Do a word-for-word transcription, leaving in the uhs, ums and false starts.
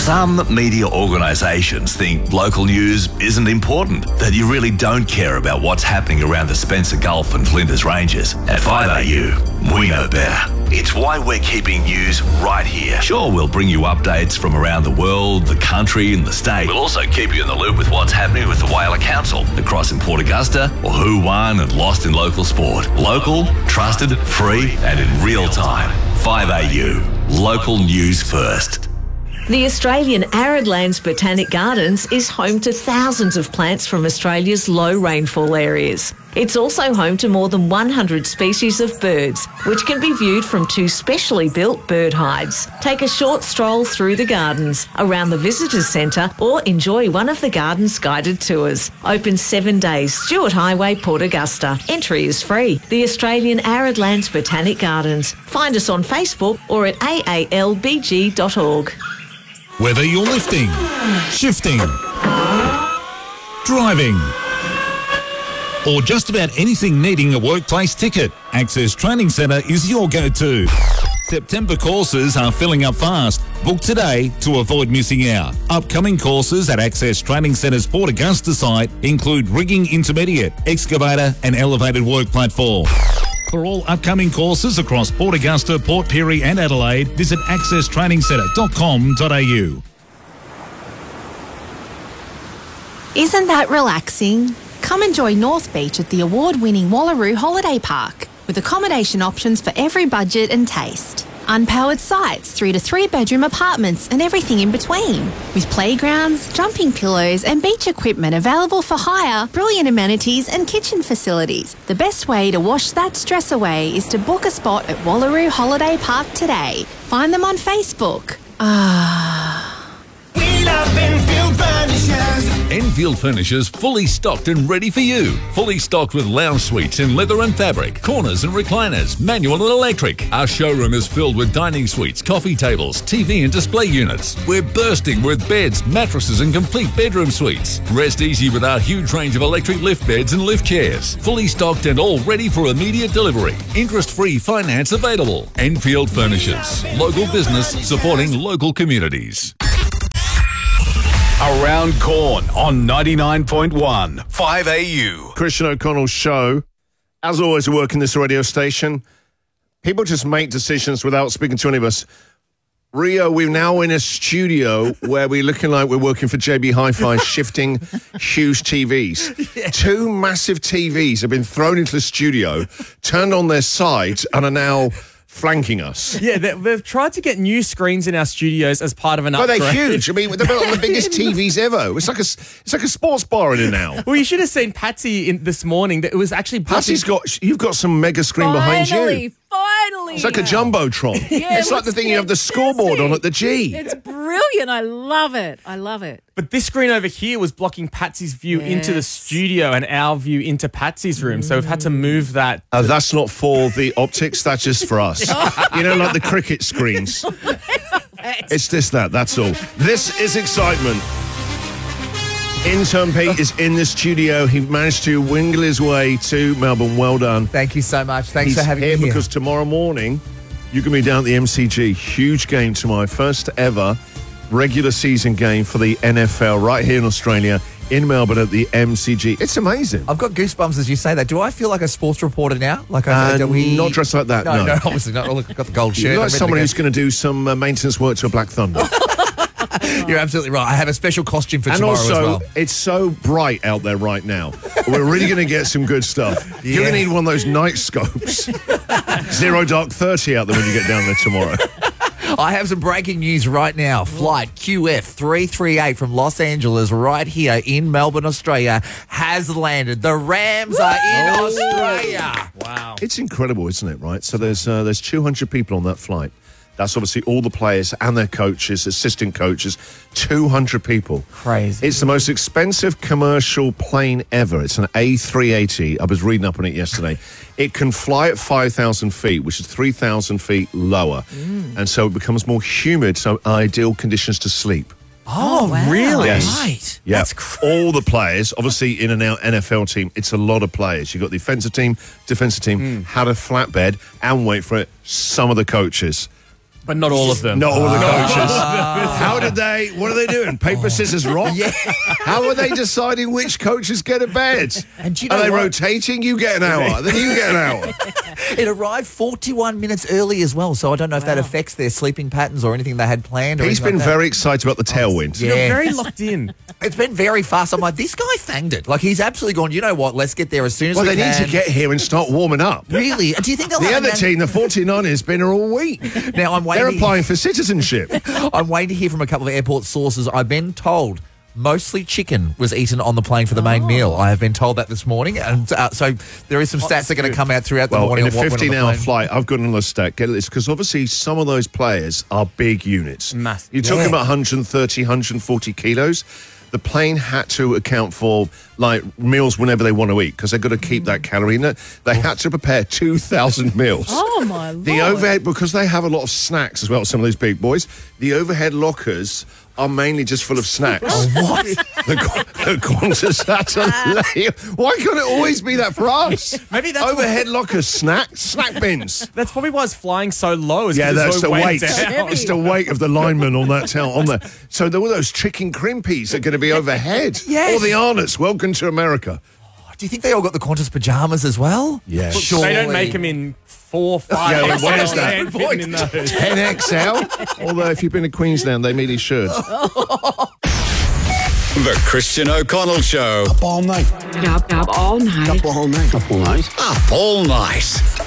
Some media organisations think local news isn't important, that you really don't care about what's happening around the Spencer Gulf and Flinders Ranges. At five A U, we know better. It's why we're keeping news right here. Sure, we'll bring you updates from around the world, the country and the state. We'll also keep you in the loop with what's happening with the Whaler Council across in Port Augusta, or who won and lost in local sport. Local, trusted, free and in real time. five A U, local news first. The Australian Aridlands Botanic Gardens is home to thousands of plants from Australia's low rainfall areas. It's also home to more than one hundred species of birds, which can be viewed from two specially built bird hides. Take a short stroll through the gardens, around the Visitors Centre, or enjoy one of the garden's guided tours. Open seven days, Stewart Highway, Port Augusta. Entry is free. The Australian Aridlands Botanic Gardens. Find us on Facebook or at a a l b g dot org. Whether you're lifting, shifting, driving, or just about anything needing a workplace ticket, Access Training Centre is your go-to. September courses are filling up fast. Book today to avoid missing out. Upcoming courses at Access Training Centre's Port Augusta site include rigging intermediate, excavator and elevated work platform. For all upcoming courses across Port Augusta, Port Pirie and Adelaide, visit access training centre dot com dot a u. Isn't that relaxing? Come enjoy North Beach at the award-winning Wallaroo Holiday Park, with accommodation options for every budget and taste. Unpowered sites, three to three bedroom apartments and everything in between. With playgrounds, jumping pillows and beach equipment available for hire, brilliant amenities and kitchen facilities. The best way to wash that stress away is to book a spot at Wallaroo Holiday Park today. Find them on Facebook. Ah... We love Enfield Furnishers. Enfield Furnishers fully stocked and ready for you. Fully stocked with lounge suites in leather and fabric, corners and recliners, manual and electric. Our showroom is filled with dining suites, coffee tables, T V and display units. We're bursting with beds, mattresses and complete bedroom suites. Rest easy with our huge range of electric lift beds and lift chairs. Fully stocked and all ready for immediate delivery. Interest-free finance available. Enfield Furnishers. Local business supporting local communities. Around Corn on ninety-nine point one, five A U. Christian O'Connell's show. As always, we work in this radio station. People just make decisions without speaking to any of us. Rio, we're now in a studio where we're looking like we're working for J B Hi-Fi, shifting huge T Vs. Yeah. Two massive T Vs have been thrown into the studio, turned on their sides, and are now flanking us. Yeah, they've tried to get new screens in our studios as part of an upgrade. Oh, they're huge. I mean, they're one of the biggest T Vs ever. It's like a, it's like a sports bar in it now. Well, you should have seen Patsy in this morning. That it was actually Patsy's got. You've got some mega screen Finally, behind you. Finally, it's like a jumbotron. Yeah, it's like the thing you have the scoreboard on at the G. It's brilliant. I love it. I love it. But this screen over here was blocking Patsy's view yes. into the studio and our view into Patsy's room. Mm. So we've had to move that. Uh, that's not for the optics. That's just for us. You know, like the cricket screens. It's this, that. That's all. This is excitement. Intern Pete is in the studio. He managed to wingle his way to Melbourne. Well done. Thank you so much. Thanks He's for having here me here. Because tomorrow morning, you can be down at the M C G. Huge game tomorrow. First ever regular season game for the N F L right here in Australia, in Melbourne at the M C G. It's amazing. I've got goosebumps as you say that. Do I feel like a sports reporter now? Like I uh, do we... Not dressed like that, no. No, no, obviously not. Look, I've got the gold shirt. You're like someone who's going to do some uh, maintenance work to a Black Thunder. You're absolutely right. I have a special costume for and tomorrow also, as well. It's so bright out there right now. We're really going to get some good stuff. Yeah. You're going to need one of those night scopes. Zero dark thirty out there when you get down there tomorrow. I have some breaking news right now. Flight Q F three three eight from Los Angeles right here in Melbourne, Australia has landed. The Rams are in Australia. Wow. It's incredible, isn't it, right? So there's uh, there's two hundred people on that flight. That's obviously all the players and their coaches, assistant coaches, two hundred people. Crazy. It's the most expensive commercial plane ever. It's an A three eighty. I was reading up on it yesterday. It can fly at five thousand feet, which is three thousand feet lower. Mm. And so it becomes more humid, so ideal conditions to sleep. Oh, wow. Really? Yes. Right. Yeah. That's crazy. All the players, obviously in an N F L team, it's a lot of players. You've got the offensive team, defensive team, mm. had a flatbed, and wait for it, some of the coaches. But not all of them. Not all the coaches. How did they, what are they doing? Paper, scissors, rock? Yeah. How are they deciding which coaches get a bed? And do you are know they what? rotating? You get an hour, then you get an hour. It arrived forty-one minutes early as well, so I don't know if that affects their sleeping patterns or anything they had planned. Or He's anything been like that. very excited about the tailwind. Yeah. You're very locked in. It's been very fast. I'm like, this guy fanged it. Like, he's absolutely gone, you know what, let's get there as soon as Well, we they can. need to get here and start warming up. Really? Do you think they'll The have other a man- team, the forty-niners, been here all week. Now, I'm waiting. They're applying for citizenship. I'm waiting to hear from a couple of airport sources. I've been told mostly chicken was eaten on the plane for the main meal. I have been told that this morning. And uh, so there is some stats that are going to come out throughout the Well, morning. in a on what went on the fifteen-hour plane. flight, I've got another stat. Get this, because obviously some of those players are big units. Massive. You're talking Yeah. about one thirty, one forty kilos. The plane had to account for like meals whenever they want to eat because they've got to keep that calorie in it. They had to prepare two thousand meals. Oh, my Lord. The overhead, because they have a lot of snacks as well, some of these big boys, the overhead lockers are mainly just full of snacks. What? The, Qu- the Qantas had to lay. Why can't it always be that for us? Maybe that's Overhead lockers, snacks, snack bins. That's probably why it's flying so low. Is Yeah, 'cause that's it's the so weight. down. It's the weight of the lineman on that tail on there. So there were those chicken crimpies that are going to be overhead. Yes. Or the Arnott's. Welcome to America. Do you think they all got the Qantas pajamas as well? Yeah. Surely. They don't make them in four, five. Yeah, X L. what is They that? ain't fitting in those. ten X L. Although if you've been to Queensland, they really should. The Christian O'Connell Show. Up all night. Up, up all night. Up all night. Up all night. Up all night.